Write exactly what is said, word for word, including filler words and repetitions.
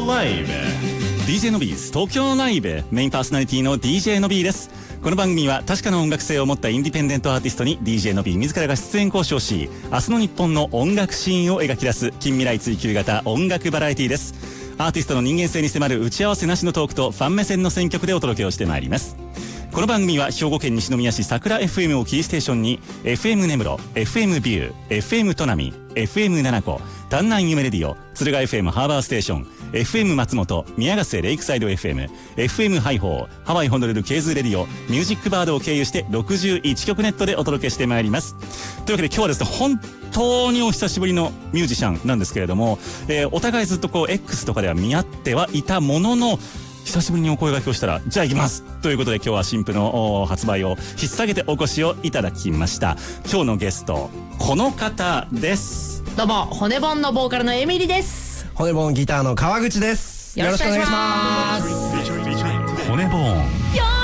京ライブ ディージェー の ビーズ東京ライブメインパーソナリティの ディージェー の ビーです。この番組は確かな音楽性を持ったインディペンデントアーティストに ディージェー の ビー自らが出演交渉し、明日の日本の音楽シーンを描き出す近未来追求型音楽バラエティです。アーティストの人間性に迫る打ち合わせなしのトークとファン目線の選曲でお届けをしてまいります。この番組は兵庫県西宮市桜 エフエム をキーステーションに エフエム 根室、エフエム ビュー、エフエム 砺波、エフエム 七子、丹南夢レディオ、敦賀 エフエム ハーバーステーション、エフエム 松本、宮ヶ瀬レイクサイド エフエム、エフエム ハイホー、ハワイホノルルケーズレディオ、ミュージックバードを経由してろくじゅういちきょくネットでお届けしてまいります。というわけで今日はですね、本当にお久しぶりのミュージシャンなんですけれども、えー、お互いずっとこう X とかでは見合ってはいたものの、久しぶりにお声掛けをしたら、じゃあ行きますということで、今日は新譜の発売を引っ提げてお越しをいただきました。今日のゲスト、この方です。 どうも、骨盆のボーカルのエミリです。 骨盆ギターの川口です。 よろしくお願いします。 骨盆よ